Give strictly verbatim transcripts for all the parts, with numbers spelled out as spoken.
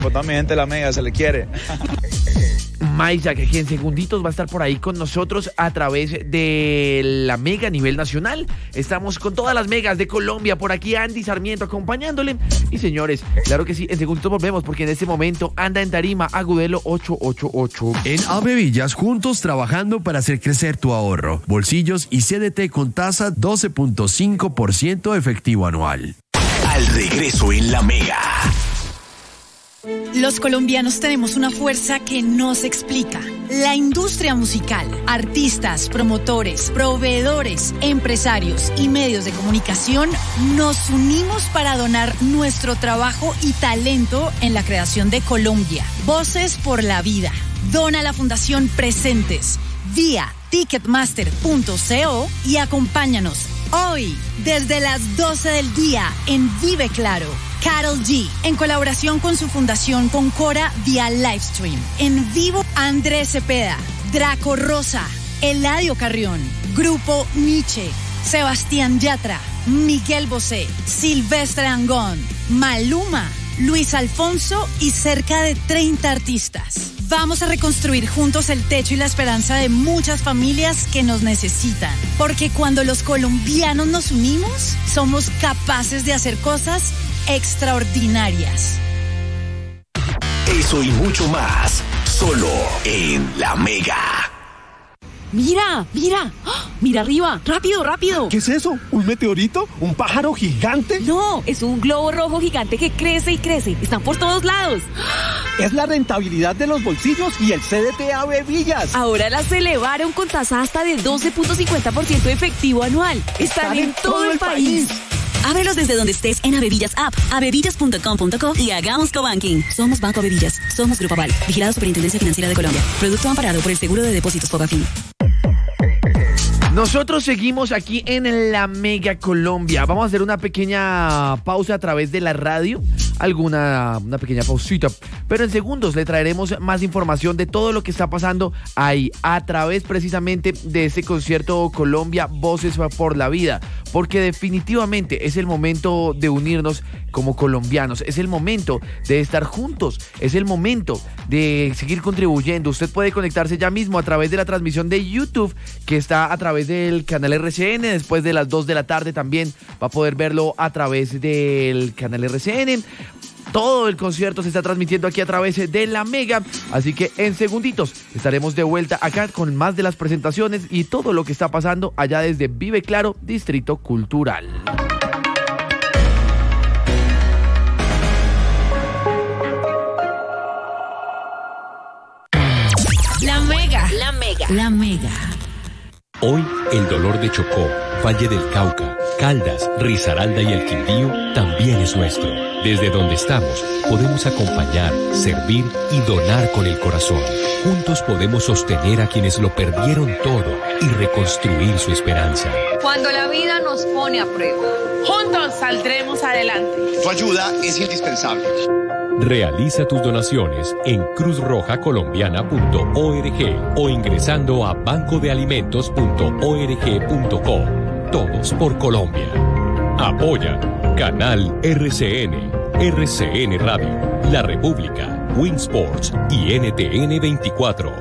Pues toda mi gente de la Mega se le quiere. Maysa, que en segunditos va a estar por ahí con nosotros a través de la Mega a nivel nacional. Estamos con todas las megas de Colombia, por aquí Andy Sarmiento acompañándole. Y señores, claro que sí, en segunditos volvemos porque en este momento anda en tarima Agudelo ocho ocho ocho. En Avevillas, juntos trabajando para hacer crecer tu ahorro, bolsillos y C D T con tasa doce punto cinco por ciento efectivo anual. Al regreso en la Mega. Los colombianos tenemos una fuerza que no se explica. La industria musical, artistas, promotores, proveedores, empresarios y medios de comunicación nos unimos para donar nuestro trabajo y talento en la creación de Colombia. Voces por la vida. Dona a la Fundación Presentes vía ticketmaster punto co y acompáñanos hoy desde las doce del día en Vive Claro. Karol G, en colaboración con su fundación Concora vía Livestream. En vivo, Andrés Cepeda, Draco Rosa, Eladio Carrión, Grupo Nietzsche, Sebastián Yatra, Miguel Bosé, Silvestre Dangond, Maluma, Luis Alfonso y cerca de treinta artistas. Vamos a reconstruir juntos el techo y la esperanza de muchas familias que nos necesitan. Porque cuando los colombianos nos unimos, somos capaces de hacer cosas extraordinarias. Eso y mucho más, solo en la Mega. Mira, mira, ¡oh! Mira arriba, rápido, rápido. ¿Qué es eso? ¿Un meteorito? ¿Un pájaro gigante? No, es un globo rojo gigante que crece y crece. Están por todos lados. Es la rentabilidad de los bolsillos y el C D T Avevillas. Ahora las elevaron con tasa hasta de doce punto cincuenta por ciento efectivo anual. Están, Están en, en todo, todo el país. país. Ábrelos desde donde estés en Avevillas App, avevillas punto com punto co y hagamos cobanking. Somos Banco Avevillas. Somos Grupo Aval. Vigilado Superintendencia Financiera de Colombia. Producto amparado por el Seguro de Depósitos Fogafín. Nosotros seguimos aquí en la Mega Colombia. Vamos a hacer una pequeña pausa a través de la radio. Alguna, una pequeña pausita. Pero en segundos le traeremos más información de todo lo que está pasando ahí. A través precisamente de este concierto Colombia Voces por la Vida. Porque definitivamente es el momento de unirnos como colombianos. Es el momento de estar juntos. Es el momento de seguir contribuyendo. Usted puede conectarse ya mismo a través de la transmisión de YouTube, que está a través del canal R C N. Después de las dos de la tarde también va a poder verlo a través del canal R C N. Todo el concierto se está transmitiendo aquí a través de la Mega, así que en segunditos estaremos de vuelta acá con más de las presentaciones y todo lo que está pasando allá desde Vive Claro, Distrito Cultural. La Mega, la Mega, la Mega. Hoy el dolor de Chocó, Valle del Cauca, Caldas, Risaralda y el Quindío también es nuestro. Desde donde estamos, podemos acompañar, servir y donar con el corazón. Juntos podemos sostener a quienes lo perdieron todo y reconstruir su esperanza. Cuando la vida nos pone a prueba, juntos saldremos adelante. Tu ayuda es indispensable. Realiza tus donaciones en cruz roja colombiana punto org o ingresando a banco de alimentos punto org punto co. Todos por Colombia. Apoya Canal R C N, R C N Radio, La República, Winsports y N T N veinticuatro.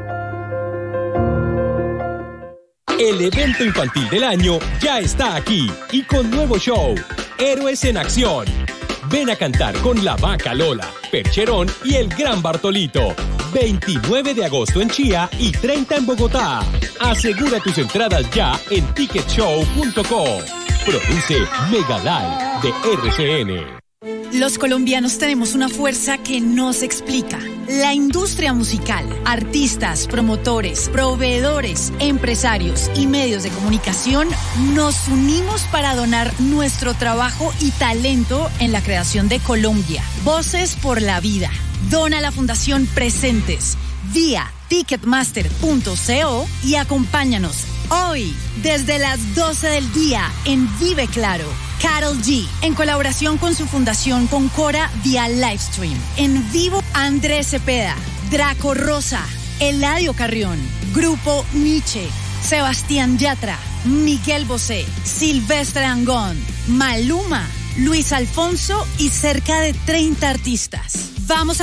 El evento infantil del año ya está aquí y con nuevo show, Héroes en Acción. Ven a cantar con la Vaca Lola, Percherón y el Gran Bartolito. veintinueve de agosto en Chía y treinta en Bogotá. Asegura tus entradas ya en ticket show punto co. Produce Mega Live de R C N. Los colombianos tenemos una fuerza que no se explica. La industria musical, artistas, promotores, proveedores, empresarios y medios de comunicación nos unimos para donar nuestro trabajo y talento en la creación de Colombia. Voces por la vida. Dona a la Fundación Presentes vía ticketmaster punto co y acompáñanos hoy desde las doce del día en Vive Claro. Karol G, en colaboración con su fundación Concora vía Livestream. En vivo, Andrés Cepeda, Draco Rosa, Eladio Carrión, Grupo Nietzsche, Sebastián Yatra, Miguel Bosé, Silvestre Dangond, Maluma, Luis Alfonso y cerca de treinta artistas. Vamos a